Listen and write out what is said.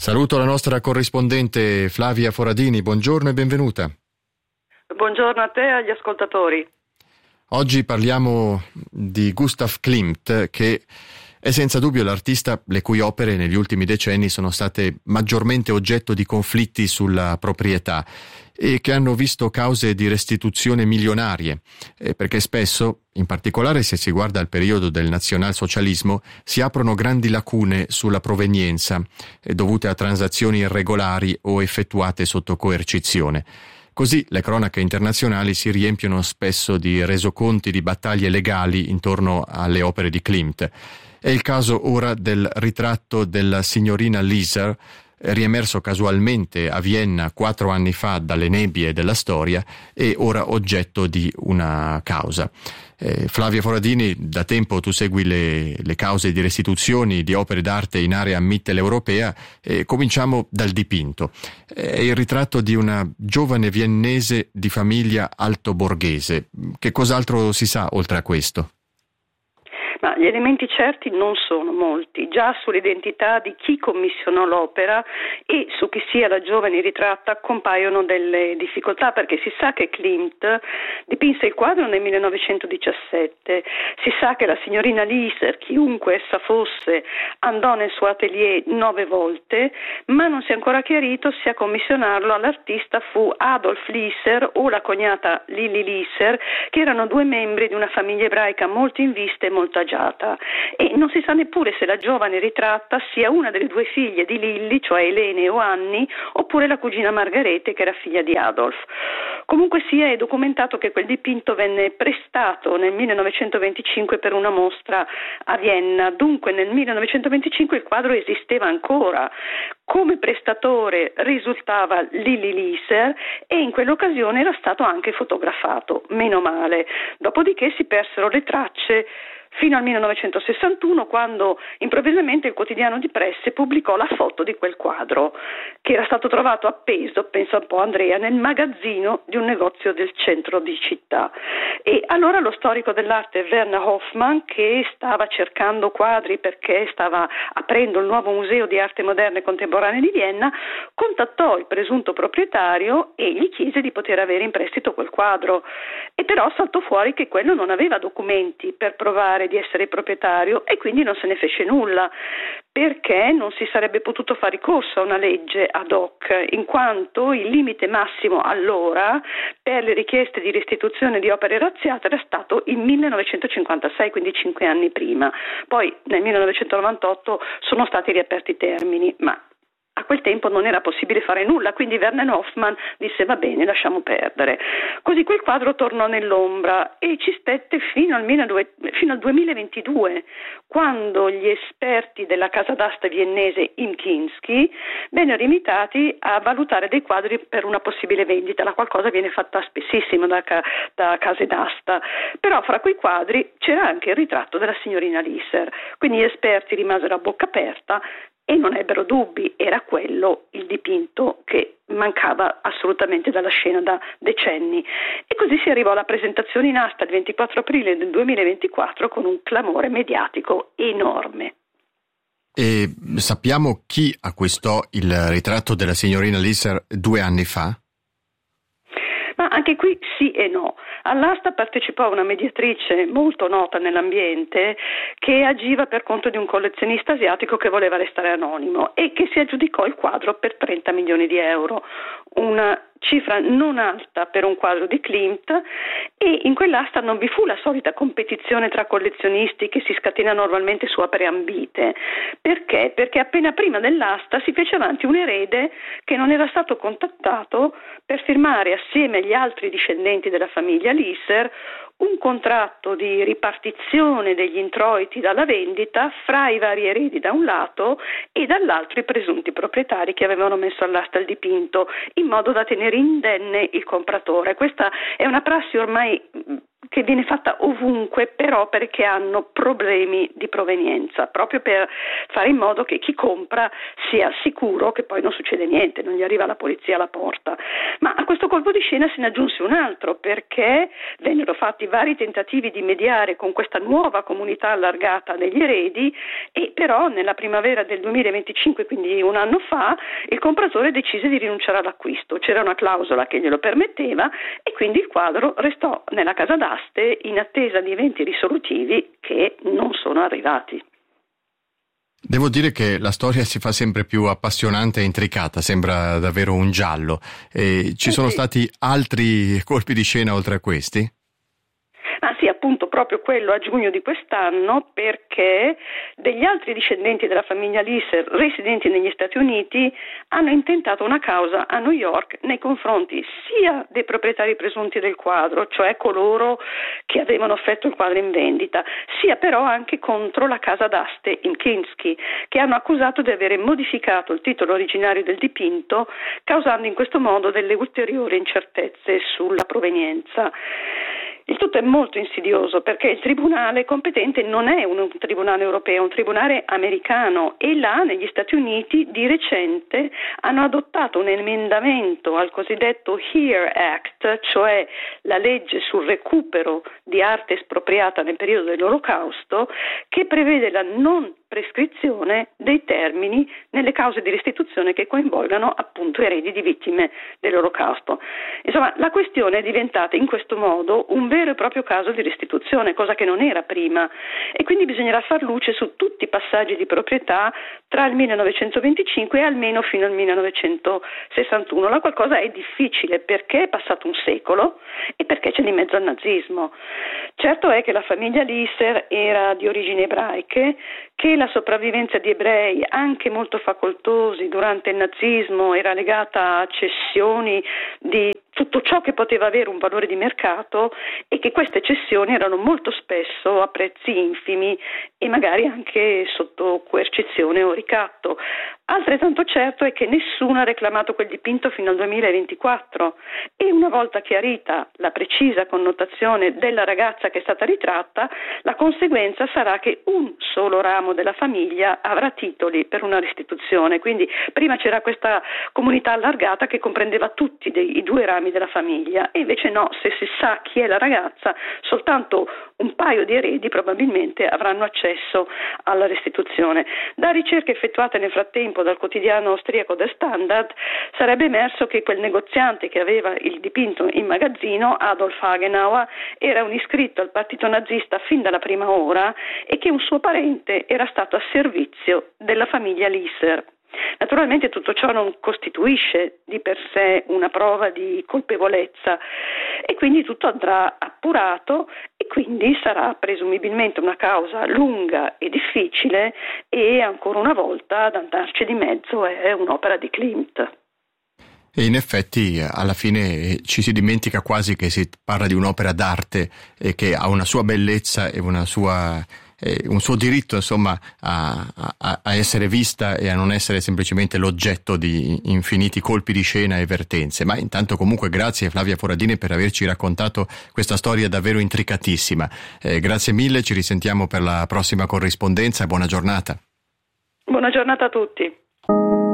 Saluto la nostra corrispondente Flavia Foradini, buongiorno e benvenuta. Buongiorno a te e agli ascoltatori. Oggi parliamo di Gustav Klimt, che è senza dubbio l'artista le cui opere negli ultimi decenni sono state maggiormente oggetto di conflitti sulla proprietà e che hanno visto cause di restituzione milionarie, perché spesso, in particolare se si guarda al periodo del nazionalsocialismo, si aprono grandi lacune sulla provenienza, dovute a transazioni irregolari o effettuate sotto coercizione. Così le cronache internazionali si riempiono spesso di resoconti di battaglie legali intorno alle opere di Klimt. È il caso ora del ritratto della signorina Lieser, riemerso casualmente a Vienna 4 anni fa dalle nebbie della storia e ora oggetto di una causa. Flavia Foradini, da tempo tu segui le cause di restituzioni di opere d'arte in area mitteleuropea. Cominciamo dal dipinto. È il ritratto di una giovane viennese di famiglia altoborghese. Che cos'altro si sa oltre a questo? Ma gli elementi certi non sono molti, già sull'identità di chi commissionò l'opera e su chi sia la giovane ritratta compaiono delle difficoltà, perché si sa che Klimt dipinse il quadro nel 1917, si sa che la signorina Lieser, chiunque essa fosse, andò nel suo atelier 9 volte, ma non si è ancora chiarito se a commissionarlo all'artista fu Adolf Lieser o la cognata Lili Lieser, che erano 2 membri di una famiglia ebraica molto in vista e molto agiata, e non si sa neppure se la giovane ritratta sia una delle 2 figlie di Lilli, cioè Elene o Anni, oppure la cugina Margarete, che era figlia di Adolf. Comunque sia, è documentato che quel dipinto venne prestato nel 1925 per una mostra a Vienna, dunque nel 1925 il quadro esisteva ancora. Come prestatore risultava Lili Lieser e in quell'occasione era stato anche fotografato, meno male. Dopodiché si persero le tracce fino al 1961, quando improvvisamente il quotidiano di Presse pubblicò la foto di quel quadro, che era stato trovato appeso, pensa un po' Andrea, nel magazzino di un negozio del centro di città. E allora lo storico dell'arte Werner Hoffmann, che stava cercando quadri perché stava aprendo il nuovo museo di arte moderna e contemporanea di Vienna, contattò il presunto proprietario e gli chiese di poter avere in prestito quel quadro. E però saltò fuori che quello non aveva documenti per provare di essere il proprietario e quindi non se ne fece nulla, perché non si sarebbe potuto fare ricorso a una legge ad hoc, in quanto il limite massimo allora per le richieste di restituzione di opere razziate era stato il 1956, quindi 5 anni prima. Poi nel 1998 sono stati riaperti i termini, ma a quel tempo non era possibile fare nulla, quindi Werner Hoffmann disse va bene, lasciamo perdere. Così quel quadro tornò nell'ombra e ci stette fino al 2022, quando gli esperti della casa d'asta viennese Imkinski vennero invitati a valutare dei quadri per una possibile vendita, la qual cosa viene fatta spessissimo da case d'asta. Però fra quei quadri c'era anche il ritratto della signorina Lieser, quindi gli esperti rimasero a bocca aperta e non ebbero dubbi, era quello il dipinto che mancava assolutamente dalla scena da decenni. E così si arrivò alla presentazione in asta il 24 aprile del 2024 con un clamore mediatico enorme. E sappiamo chi acquistò il ritratto della signorina Lieser 2 anni fa? Ma anche qui sì e no. All'asta partecipò una mediatrice molto nota nell'ambiente che agiva per conto di un collezionista asiatico che voleva restare anonimo e che si aggiudicò il quadro per 30 milioni di euro, una cifra non alta per un quadro di Klimt, e in quell'asta non vi fu la solita competizione tra collezionisti che si scatena normalmente su opere ambite. Perché? Perché appena prima dell'asta si fece avanti un erede che non era stato contattato per firmare assieme agli altri discendenti della famiglia Lieser un contratto di ripartizione degli introiti dalla vendita fra i vari eredi da un lato e dall'altro i presunti proprietari che avevano messo all'asta il dipinto, in modo da tenere indenne il compratore. Questa è una prassi ormai che viene fatta ovunque, però perché hanno problemi di provenienza, proprio per fare in modo che chi compra sia sicuro che poi non succede niente, non gli arriva la polizia alla porta. Ma a questo colpo di scena se ne aggiunse un altro, perché vennero fatti vari tentativi di mediare con questa nuova comunità allargata degli eredi, e però nella primavera del 2025, quindi un anno fa, il compratore decise di rinunciare all'acquisto. C'era una clausola che glielo permetteva e quindi il quadro restò nella casa d'aste in attesa di eventi risolutivi che non sono arrivati. Devo dire che la storia si fa sempre più appassionante e intricata, sembra davvero un giallo. Ci sono stati altri colpi di scena oltre a questi? Ah sì, appunto proprio quello a giugno di quest'anno, perché degli altri discendenti della famiglia Lisser residenti negli Stati Uniti hanno intentato una causa a New York nei confronti sia dei proprietari presunti del quadro, cioè coloro che avevano offerto il quadro in vendita, sia però anche contro la casa d'aste in Kinski, che hanno accusato di avere modificato il titolo originario del dipinto, causando in questo modo delle ulteriori incertezze sulla provenienza. Il tutto è molto insidioso perché il tribunale competente non è un tribunale europeo, è un tribunale americano, e là negli Stati Uniti di recente hanno adottato un emendamento al cosiddetto HERE Act, cioè la legge sul recupero di arte espropriata nel periodo dell'Olocausto, che prevede la non prescrizione dei termini nelle cause di restituzione che coinvolgano appunto eredi di vittime dell'Olocausto. Insomma, la questione è diventata in questo modo un vero e proprio caso di restituzione, cosa che non era prima, e quindi bisognerà far luce su tutti i passaggi di proprietà tra il 1925 e almeno fino al 1961. La qualcosa è difficile perché è passato un secolo e perché c'è di mezzo il nazismo. Certo è che la famiglia Lisser era di origini ebraiche, che la sopravvivenza di ebrei, anche molto facoltosi, durante il nazismo era legata a cessioni di tutto ciò che poteva avere un valore di mercato, e che queste cessioni erano molto spesso a prezzi infimi e magari anche sotto coercizione o ricatto. Altrettanto certo è che nessuno ha reclamato quel dipinto fino al 2024, e una volta chiarita la precisa connotazione della ragazza che è stata ritratta, la conseguenza sarà che un solo ramo della famiglia avrà titoli per una restituzione. Quindi prima c'era questa comunità allargata che comprendeva tutti i due rami della famiglia, e invece no, se si sa chi è la ragazza, soltanto un paio di eredi probabilmente avranno accesso alla restituzione. Da ricerche effettuate nel frattempo dal quotidiano austriaco Der Standard sarebbe emerso che quel negoziante che aveva il dipinto in magazzino, Adolf Hagenauer, era un iscritto al partito nazista fin dalla prima ora e che un suo parente era stato a servizio della famiglia Lisser. Naturalmente tutto ciò non costituisce di per sé una prova di colpevolezza, e quindi tutto andrà appurato, e quindi sarà presumibilmente una causa lunga e difficile, e ancora una volta ad andarci di mezzo è un'opera di Klimt. E in effetti alla fine ci si dimentica quasi che si parla di un'opera d'arte e che ha una sua bellezza e un suo diritto, insomma, a essere vista e a non essere semplicemente l'oggetto di infiniti colpi di scena e vertenze. Ma intanto comunque grazie Flavia Foradini per averci raccontato questa storia davvero intricatissima. Grazie mille, ci risentiamo per la prossima corrispondenza e buona giornata. Buona giornata a tutti.